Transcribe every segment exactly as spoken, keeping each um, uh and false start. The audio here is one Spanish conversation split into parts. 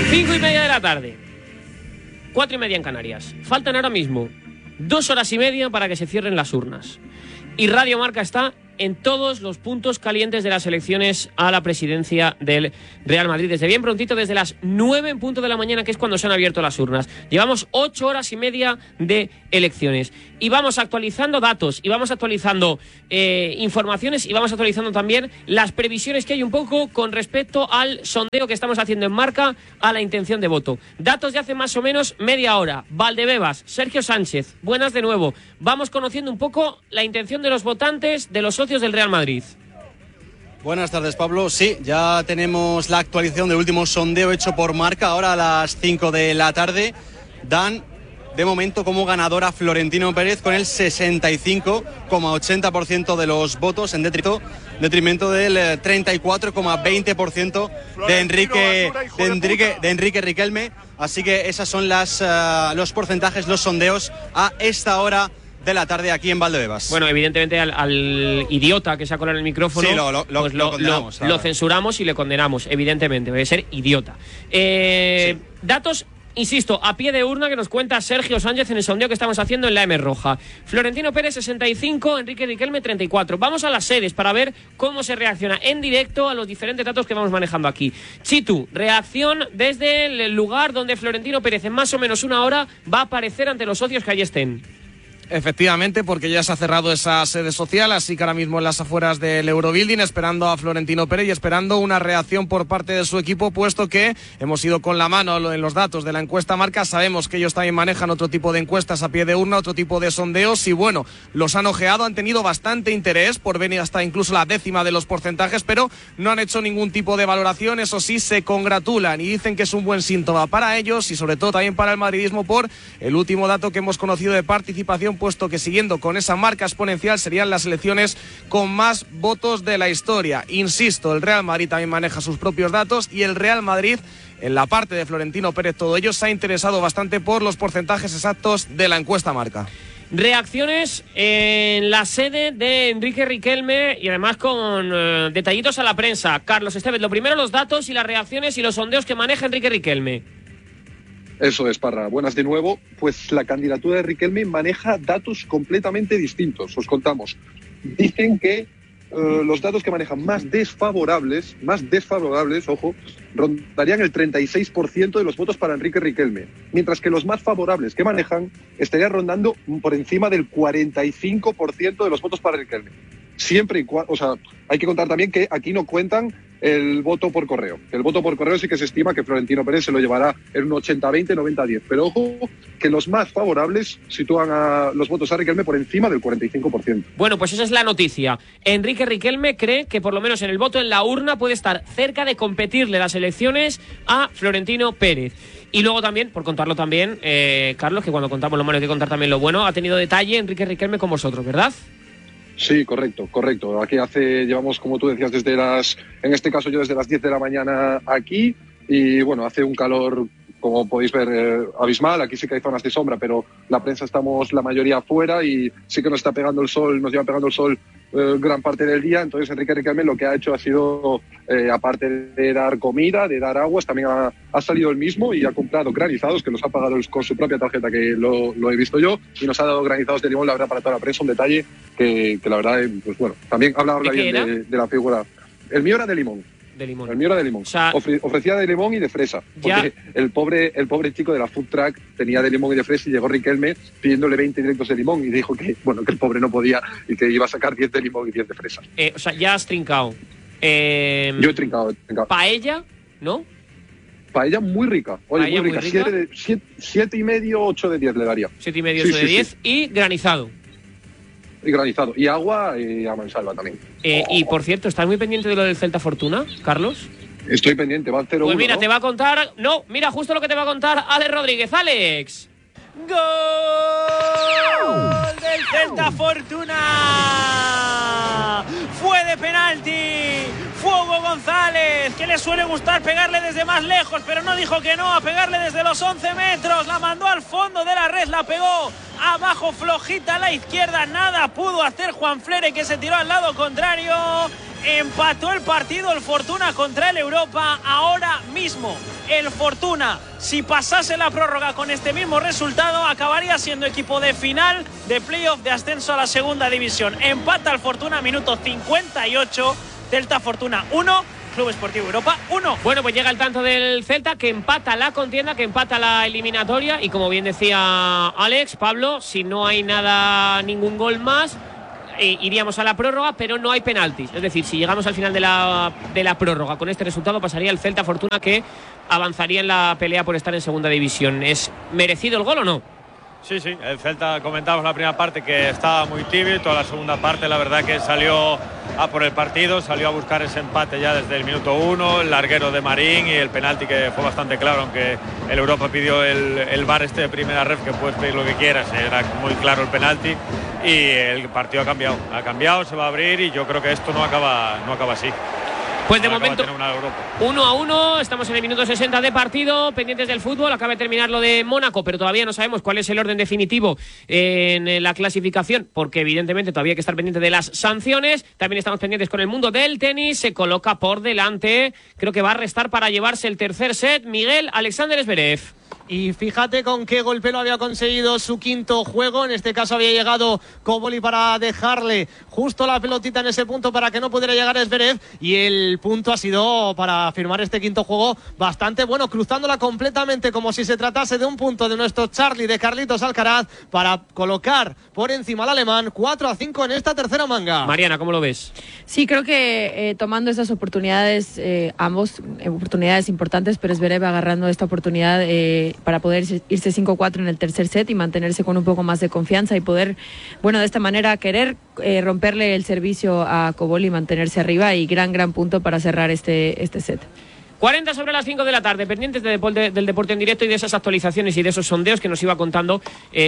Cinco y media de la tarde. Cuatro y media en Canarias. Faltan ahora mismo dos horas y media para que se cierren las urnas. Y Radio Marca está en todos los puntos calientes de las elecciones a la presidencia del Real Madrid. Desde bien prontito, desde las nueve en punto de la mañana, que es cuando se han abierto las urnas. Llevamos ocho horas y media de elecciones. Y vamos actualizando datos, y vamos actualizando eh, informaciones, y vamos actualizando también las previsiones que hay un poco con respecto al sondeo que estamos haciendo en Marca a la intención de voto. Datos de hace más o menos media hora. Valdebebas, Sergio Sánchez, buenas de nuevo. Vamos conociendo un poco la intención de los votantes, de los socios del Real Madrid. Buenas tardes, Pablo. Sí, ya tenemos la actualización del último sondeo hecho por Marca, ahora a las cinco de la tarde. Dan de momento como ganadora Florentino Pérez con el sesenta y cinco coma ochenta por ciento de los votos, en detrimento del treinta y cuatro coma veinte por ciento de Enrique, de, Enrique, de Enrique Riquelme. Así que esas son las, uh, los porcentajes, los sondeos a esta hora de la tarde aquí en Valdebebas. Bueno, evidentemente al, al idiota que se ha colado en el micrófono, sí, lo, lo, pues lo, lo, condenamos, lo, lo censuramos y le condenamos, evidentemente, debe ser idiota. Eh, sí. Datos, insisto, a pie de urna que nos cuenta Sergio Sánchez en el sondeo que estamos haciendo en la M Roja. Florentino Pérez sesenta y cinco, Enrique Riquelme treinta y cuatro. Vamos a las sedes para ver cómo se reacciona en directo a los diferentes datos que vamos manejando aquí. Chitu, reacción desde el lugar donde Florentino Pérez en más o menos una hora va a aparecer ante los socios que allí estén. Efectivamente, porque ya se ha cerrado esa sede social, así que ahora mismo en las afueras del Eurobuilding, esperando a Florentino Pérez y esperando una reacción por parte de su equipo, puesto que hemos ido con la mano en los datos de la encuesta Marca. Sabemos que ellos también manejan otro tipo de encuestas a pie de urna, otro tipo de sondeos, y bueno, los han ojeado, han tenido bastante interés por venir hasta incluso la décima de los porcentajes, pero no han hecho ningún tipo de valoración. Eso sí, se congratulan y dicen que es un buen síntoma para ellos y sobre todo también para el madridismo por el último dato que hemos conocido de participación, puesto que siguiendo con esa marca exponencial serían las elecciones con más votos de la historia. Insisto, el Real Madrid también maneja sus propios datos y el Real Madrid, en la parte de Florentino Pérez, todo ello se ha interesado bastante por los porcentajes exactos de la encuesta Marca. Reacciones en la sede de Enrique Riquelme y además con eh, detallitos a la prensa. Carlos Estevez, lo primero los datos y las reacciones y los sondeos que maneja Enrique Riquelme. Eso es, Parra. Buenas de nuevo. Pues la candidatura de Riquelme maneja datos completamente distintos. Os contamos. Dicen que uh, los datos que manejan más desfavorables, más desfavorables, ojo, rondarían el treinta y seis por ciento de los votos para Enrique Riquelme, mientras que los más favorables que manejan estarían rondando por encima del cuarenta y cinco por ciento de los votos para Riquelme. Siempre y cuando, o sea, hay que contar también que aquí no cuentan el voto por correo. El voto por correo sí que se estima que Florentino Pérez se lo llevará en un ochenta veinte, noventa diez. Pero ojo, que los más favorables sitúan a los votos a Riquelme por encima del cuarenta y cinco por ciento. Bueno, pues esa es la noticia. Enrique Riquelme cree que por lo menos en el voto en la urna puede estar cerca de competirle las elecciones a Florentino Pérez. Y luego también, por contarlo también, eh, Carlos, que cuando contamos lo malo hay que contar también lo bueno, ha tenido detalle Enrique Riquelme con vosotros, ¿verdad? Sí, correcto, correcto. Aquí hace, llevamos, como tú decías, desde las, en este caso yo desde las diez de la mañana aquí, y bueno, hace un calor, como podéis ver, eh, abismal. Aquí sí que hay zonas de sombra, pero la prensa estamos la mayoría afuera y sí que nos está pegando el sol, nos lleva pegando el sol eh, gran parte del día. Entonces Enrique Riquelme lo que ha hecho ha sido, eh, aparte de dar comida, de dar aguas, también ha, ha salido él mismo y ha comprado granizados, que los ha pagado con su propia tarjeta, que lo, lo he visto yo, y nos ha dado granizados de limón, la verdad, para toda la prensa, un detalle que, que la verdad, pues bueno, también habla, habla bien de, de la figura. El mío era de limón. De limón. El mío era de limón. O sea, Ofre, ofrecía de limón y de fresa. Porque ya. el pobre el pobre chico de la food truck tenía de limón y de fresa y llegó Riquelme pidiéndole veinte directos de limón y dijo que, bueno, que el pobre no podía y que iba a sacar diez de limón y diez de fresa. Eh, o sea, ya has trincado. Eh, Yo he trincado, he trincado. Paella, ¿no? Paella muy rica. Oye, Paella muy rica. Muy rica. Siete, de, siete, siete y medio, ocho de diez le daría. Siete y medio, sí, ocho sí, de diez sí. Y granizado. Y granizado. Y agua y a mansalva también. Eh, oh. Y por cierto, ¿estás muy pendiente de lo del Celta Fortuna, Carlos? Estoy pendiente, va al cero uno. Pues mira, ¿no? te va a contar... No, mira, justo lo que te va a contar Alex Rodríguez. ¡Alex! ¡Gol del Celta Fortuna! ¡Fue de penalti! ¡Fue Hugo González, que le suele gustar pegarle desde más lejos, pero no dijo que no, a pegarle desde los once metros! La mandó al fondo de la red, la pegó abajo, flojita a la izquierda. Nada pudo hacer Juan Flere, que se tiró al lado contrario. Empató el partido el Fortuna contra el Europa ahora mismo. El Fortuna, si pasase la prórroga con este mismo resultado, acabaría siendo equipo de final de playoff de ascenso a la segunda división. Empata el Fortuna, minuto cincuenta y ocho, Celta Fortuna uno, Club Esportivo Europa uno. Bueno, pues llega el tanto del Celta, que empata la contienda, que empata la eliminatoria, y como bien decía Alex, Pablo, si no hay nada, ningún gol más, Eh, iríamos a la prórroga, pero no hay penaltis. Es decir, si llegamos al final de la, de la prórroga con este resultado, pasaría el Celta Fortuna, que avanzaría en la pelea por estar en segunda división. ¿Es merecido el gol o no? Sí, sí, el Celta, comentábamos la primera parte que estaba muy tibio, y toda la segunda parte la verdad que salió a por el partido, salió a buscar ese empate ya desde el minuto uno, el larguero de Marín y el penalti que fue bastante claro, aunque el Europa pidió el, el V A R este de primera ref, que puedes pedir lo que quieras, era muy claro el penalti, y el partido ha cambiado, ha cambiado, se va a abrir, y yo creo que esto no acaba, no acaba así. Pues de momento, uno a uno, estamos en el minuto sesenta de partido, pendientes del fútbol, acaba de terminar lo de Mónaco, pero todavía no sabemos cuál es el orden definitivo en la clasificación, porque evidentemente todavía hay que estar pendiente de las sanciones. También estamos pendientes con el mundo del tenis, se coloca por delante, creo que va a restar para llevarse el tercer set, Miguel Alexander Zverev. Y fíjate con qué golpe lo había conseguido su quinto juego. En este caso había llegado Koboli para dejarle justo la pelotita en ese punto para que no pudiera llegar Zverev. Y el punto ha sido para firmar este quinto juego bastante bueno, cruzándola completamente como si se tratase de un punto de nuestro Charlie, de Carlitos Alcaraz, para colocar por encima al alemán cuatro a cinco en esta tercera manga. Mariana, ¿cómo lo ves? Sí, creo que eh, tomando esas oportunidades, eh, ambos eh, oportunidades importantes, pero Zverev agarrando esta oportunidad eh, para poder irse cinco cuatro en el tercer set y mantenerse con un poco más de confianza y poder, bueno, de esta manera querer eh, romperle el servicio a Koboli y mantenerse arriba, y gran, gran punto para cerrar este, este set. cuarenta sobre las cinco de la tarde, pendientes de deporte, del deporte en directo y de esas actualizaciones y de esos sondeos que nos iba contando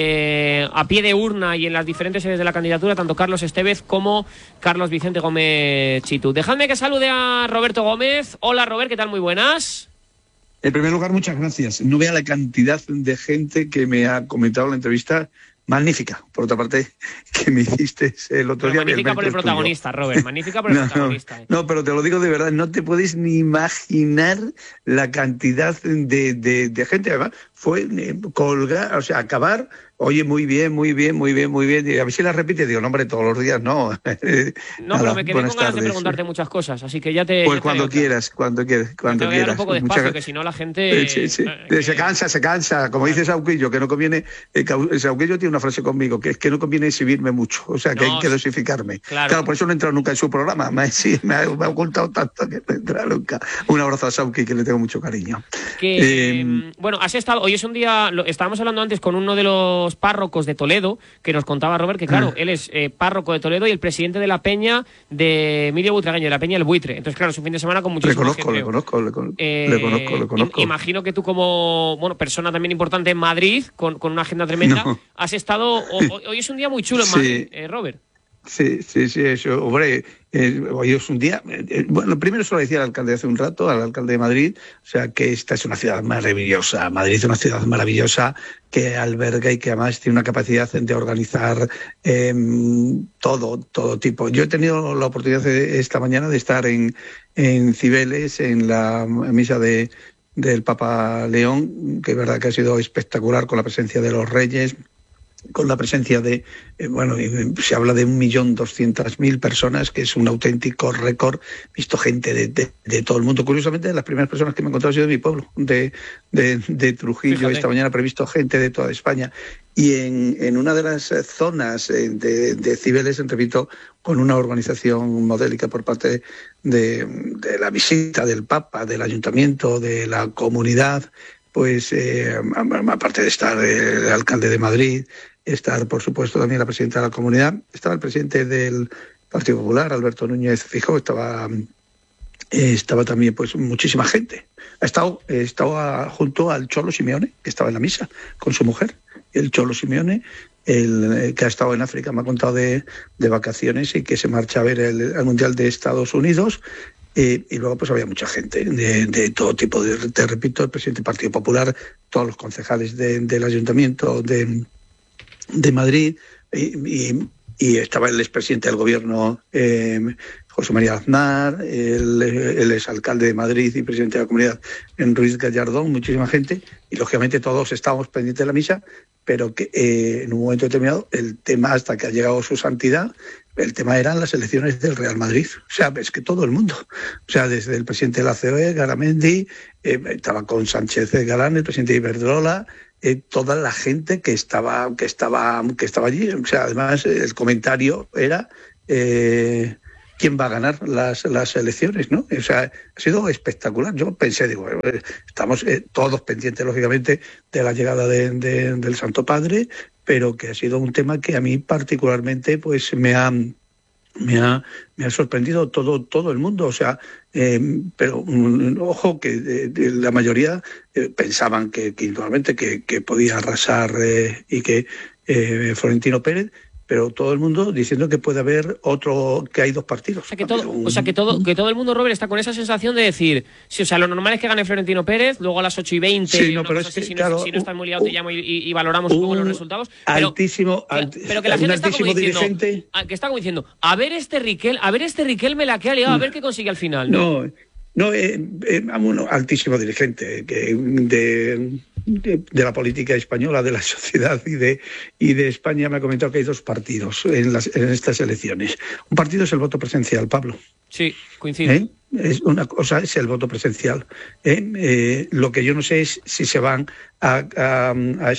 eh, a pie de urna y en las diferentes sedes de la candidatura, tanto Carlos Estevez como Carlos Vicente Gómez Chitu. Dejadme que salude a Roberto Gómez. Hola, Robert, ¿qué tal? Muy buenas. En primer lugar, muchas gracias. No vea la cantidad de gente que me ha comentado la entrevista. Magnífica, por otra parte, que me hiciste el otro pero día. Magnífica el por el protagonista, tuyo. Robert, magnífica por el no, protagonista. No, no, pero te lo digo de verdad, no te puedes ni imaginar la cantidad de, de, de gente. Además, fue colgar, o sea, acabar, oye, muy bien, muy bien, muy bien, muy bien. Y a ver si la repite, digo, no, hombre, todos los días no. No, Nada, pero me quedé con ganas tardes. de preguntarte muchas cosas, así que ya te... Pues ya te cuando digo, quieras, cuando quieras, cuando te voy a quieras. dar un poco despacio, muchas... que si no la gente... Sí, sí. Eh, que... Se cansa, se cansa. Como dice Sauquillo, que no conviene... Eh, Sauquillo tiene una frase conmigo, que es que no conviene exhibirme mucho, o sea, que no, hay que dosificarme. Claro. claro, por eso no he entrado nunca en su programa. Me, sí, me, ha, me ha ocultado tanto que no he entrado nunca. Un abrazo a Sauqui, que le tengo mucho cariño. Que, eh, bueno, has estado... Hoy es un día... Lo, estábamos hablando antes con uno de los párrocos de Toledo, que nos contaba Robert que, claro, él es eh, párroco de Toledo y el presidente de la peña de Emilio Butragueño, de la peña El Buitre. Entonces, claro, es un fin de semana con muchísima le conozco, gente. Le conozco, le conozco, eh, le conozco, le conozco. Imagino que tú como, bueno, persona también importante en Madrid, con, con una agenda tremenda, no. has estado... O, hoy es un día muy chulo en sí. Madrid, eh, Robert. Sí, sí, sí, eso, hombre, eh, hoy es un día, eh, bueno, primero se lo decía al alcalde hace un rato, al alcalde de Madrid, o sea, que esta es una ciudad maravillosa, Madrid es una ciudad maravillosa que alberga y que además tiene una capacidad de organizar eh, todo, todo tipo. Yo he tenido la oportunidad de, esta mañana de estar en, en Cibeles, en la misa de, del Papa León, que es verdad que ha sido espectacular, con la presencia de los reyes, con la presencia de, eh, bueno, se habla de un millón doscientas mil personas, que es un auténtico récord. He visto gente de, de, de todo el mundo. Curiosamente, las primeras personas que me he encontrado han sido de mi pueblo, de, de, de Trujillo. Fíjate. Esta mañana he visto gente de toda España. Y en, en una de las zonas de, de Cibeles, repito, con una organización modélica por parte de, de la visita del Papa, del Ayuntamiento, de la comunidad, pues eh, aparte de estar el alcalde de Madrid, estar, por supuesto, también la presidenta de la comunidad, estaba el presidente del Partido Popular, Alberto Núñez Feijóo, estaba, eh, estaba también pues muchísima gente. Ha estado, eh, estaba junto al Cholo Simeone, que estaba en la misa con su mujer. El Cholo Simeone, el, el que ha estado en África, me ha contado de, de vacaciones y que se marcha a ver el, el Mundial de Estados Unidos. Eh, y luego pues había mucha gente de, de todo tipo. De, te repito, el presidente del Partido Popular, todos los concejales de, del Ayuntamiento de, de Madrid, y, y, y estaba el expresidente del gobierno, eh, José María Aznar, el, el exalcalde de Madrid y presidente de la comunidad, en Ruiz Gallardón, muchísima gente, y lógicamente todos estábamos pendientes de la misa, pero que eh, en un momento determinado el tema, hasta que ha llegado su santidad, el tema eran las elecciones del Real Madrid. O sea, es que todo el mundo, o sea, desde el presidente de la C O E, Garamendi, eh, estaba con Sánchez Galán, el presidente de Iberdrola, eh, toda la gente que estaba, que estaba, que estaba allí. O sea, además el comentario era eh, quién va a ganar las, las elecciones, ¿no? O sea, ha sido espectacular. Yo pensé, digo, estamos eh, todos pendientes, lógicamente, de la llegada de, de, del Santo Padre, pero que ha sido un tema que a mí particularmente pues me ha me ha, me ha sorprendido todo todo el mundo. O sea, eh, pero um, ojo que de, de la mayoría eh, pensaban que, que indudablemente que, que podía arrasar eh, y que eh, Florentino Pérez, pero todo el mundo diciendo que puede haber otro, que hay dos partidos. O sea, que todo, un... o sea, que todo, que todo el mundo, Robert, está con esa sensación de decir, sí, o sea, lo normal es que gane Florentino Pérez, luego a las ocho y veinte, sí, no, pero es que, si, claro, no, si no están muy liados, te llamo y, y, y valoramos un poco los resultados. Pero, altísimo, alt, pero que la gente está como diciendo, dirigente. que está como diciendo, a ver este Riquel, a ver este Riquelme la que ha liado, a ver qué consigue al final, ¿no? No, no, eh, eh, uno altísimo dirigente que de, de, de la política española, de la sociedad y de y de España me ha comentado que hay dos partidos en, las, en estas elecciones. Un partido es el voto presencial, Pablo. Sí, coincido. ¿Eh? Es una cosa es el voto presencial. ¿eh? Eh, lo que yo no sé es si se van a, a,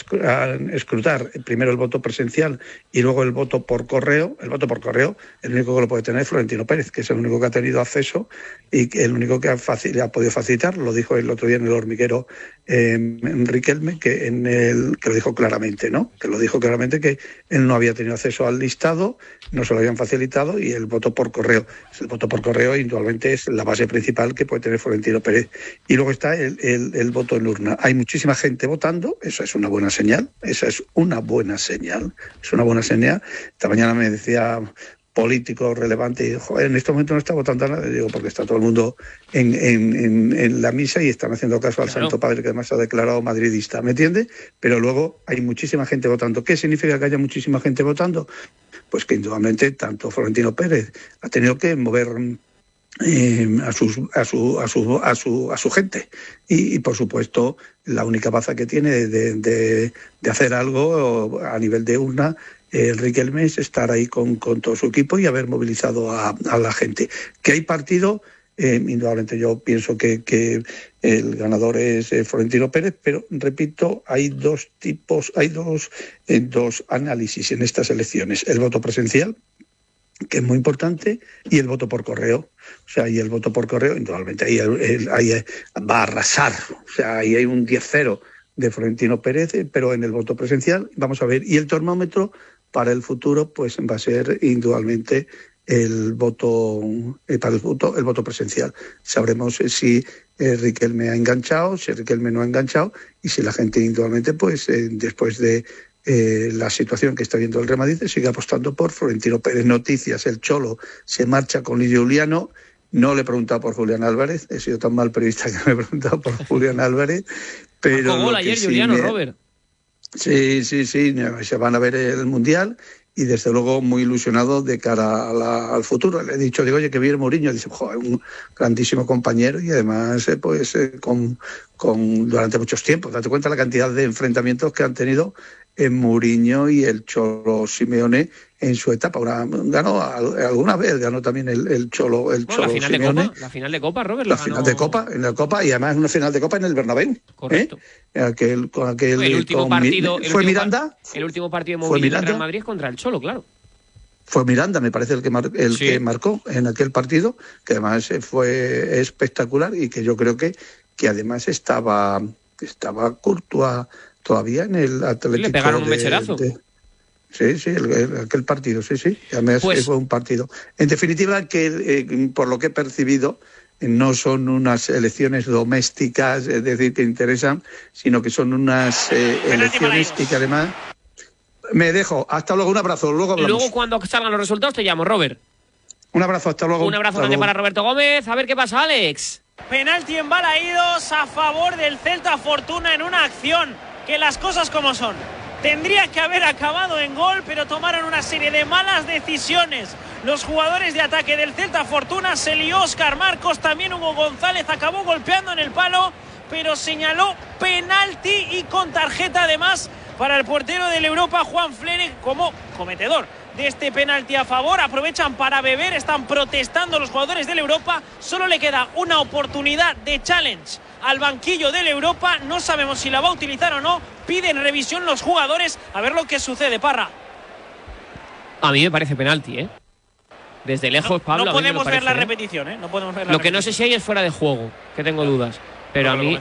a escrutar primero el voto presencial y luego el voto por correo. El voto por correo, el único que lo puede tener es Florentino Pérez, que es el único que ha tenido acceso y que el único que ha, facil, ha podido facilitar. Lo dijo el otro día en el hormiguero eh, Riquelme, que en el que lo dijo claramente, ¿no? Que lo dijo claramente que él no había tenido acceso al listado, no se lo habían facilitado, y el voto por correo. El voto por correo indudablemente es la base principal que puede tener Florentino Pérez. Y luego está el, el, el voto en urna. Hay muchísima gente votando, eso es una buena señal, esa es una buena señal, es una buena señal. Esta mañana me decía político relevante y joder, en este momento no está votando nada, digo, porque está todo el mundo en, en, en, en la misa y están haciendo caso al claro. Santo Padre, que además se ha declarado madridista, ¿me entiende? Pero luego hay muchísima gente votando. ¿Qué significa que haya muchísima gente votando? Pues que indudablemente tanto Florentino Pérez ha tenido que mover Eh, a, sus, a, su, a, su, a, su, a su gente y, y por supuesto la única baza que tiene de, de, de hacer algo a nivel de urna eh, Riquelme es estar ahí con, con todo su equipo y haber movilizado a, a la gente. Que hay partido, eh, indudablemente yo pienso que, que el ganador es eh, Florentino Pérez, pero repito, hay dos tipos, hay dos, eh, dos análisis en estas elecciones: el voto presencial, que es muy importante, y el voto por correo. O sea, y el voto por correo, indudablemente, ahí, ahí va a arrasar. O sea, ahí hay un diez cero de Florentino Pérez, pero en el voto presencial, vamos a ver. Y el termómetro para el futuro, pues va a ser indudablemente el voto, eh, para el voto, el voto presencial. Sabremos eh, si eh, Riquelme ha enganchado, si Riquelme no ha enganchado, y si la gente indudablemente, pues eh, después de Eh, la situación que está viendo el Real Madrid, sigue apostando por Florentino Pérez. Noticias: el Cholo se marcha con Lidio Juliano. No le he preguntado por Julián Álvarez, he sido tan mal periodista que me he preguntado por Julián Álvarez, pero gol ayer sí Juliano, me... Robert. Sí, sí, sí, se van a ver el Mundial y desde luego muy ilusionado de cara a la, al futuro. Le he dicho, digo, oye, que viene Mourinho, dice, joder, un grandísimo compañero y además eh, pues eh, con, con durante muchos tiempos. Date cuenta la cantidad de enfrentamientos que han tenido en Mourinho y el Cholo Simeone en su etapa. Una, ganó alguna vez, ganó también el, el Cholo, el bueno, Cholo la final Simeone. De Copa, la final de Copa, Robert. La ganó... final de Copa, en la Copa, y además una final de Copa en el Bernabéu. Correcto. ¿eh? Aquel, con aquel, el último con, partido. ¿Fue el último, Miranda? El último partido de Mourinho en Real Madrid es contra el Cholo, claro. Fue Miranda, me parece, el que, mar, el sí. que marcó en aquel partido, que además fue espectacular y que yo creo que, que además estaba, estaba Courtois todavía en el Atlético. Sí, le pegaron de, un mecherazo. De, sí, sí, el, el, aquel partido, sí, sí. Además pues, fue un partido. En definitiva, que eh, por lo que he percibido, no son unas elecciones domésticas, es decir, que interesan, sino que son unas eh, elecciones y que además... Me dejo. Hasta luego. Un abrazo. Luego hablamos. Luego, cuando salgan los resultados, te llamo, Robert. Un abrazo. Hasta luego. Un abrazo grande para Roberto Gómez. A ver qué pasa, Alex. Penalti en Balaídos a favor del Celta Fortuna en una acción que las cosas como son. Tendría que haber acabado en gol, pero tomaron una serie de malas decisiones los jugadores de ataque del Celta. Fortuna, se lió Óscar Marcos, también Hugo González acabó golpeando en el palo, pero señaló penalti y con tarjeta además para el portero del Europa, Juan Flere, como cometedor de este penalti a favor. Aprovechan para beber, están protestando los jugadores del Europa. Solo le queda una oportunidad de challenge al banquillo del Europa. No sabemos si la va a utilizar o no. Piden revisión los jugadores. A ver lo que sucede, Parra. A mí me parece penalti, ¿eh? Desde lejos, No, Pablo. no a mí me podemos parece, ver la ¿eh? repetición, ¿eh? No podemos ver la Lo que repetición. no sé si hay es fuera de juego, que tengo dudas. Pero No, a pero mí